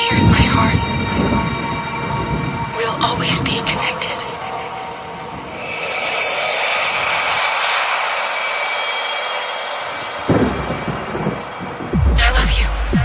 here in my heart. We'll always be connected.